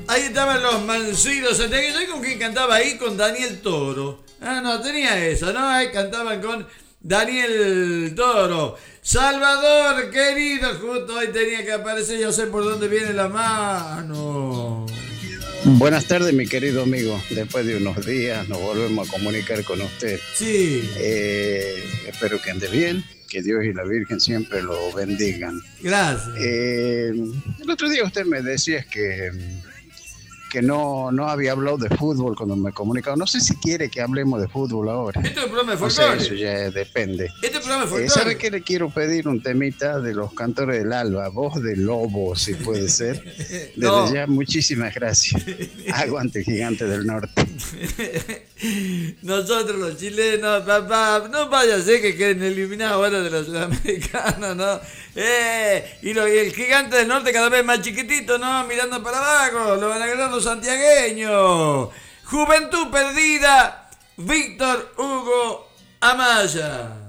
Ahí estaban los Mancidos Santiagueños. ¿Sabés con quién cantaba ahí? Con Daniel Toro. Ah, no, tenía eso, ¿no? Ahí cantaban con Daniel Toro. Salvador, querido, justo hoy tenía que aparecer. Yo sé por dónde viene la mano. Buenas tardes, mi querido amigo. Después de unos días nos volvemos a comunicar con usted. Sí. Espero que ande bien, que Dios y la Virgen siempre lo bendigan. Gracias. El otro día usted me decía que no había hablado de fútbol cuando me comunicaba. No sé si quiere que hablemos de fútbol ahora. Esto es un programa de No sé, folclore. eso ya depende. Este es un programa de folclore. ¿Sabe qué le quiero pedir? Un temita de los Cantores del Alba, Voz de Lobo, si puede ser. No. Desde ya, muchísimas gracias. Aguante, Gigante del Norte. Nosotros los chilenos, papá, no vaya a ser que queden eliminados ahora de los sudamericanos, ¿no? Y el Gigante del Norte cada vez más chiquitito, ¿no? Mirando para abajo, lo van a ganar los santiagueños. Juventud Perdida, Víctor Hugo Amaya.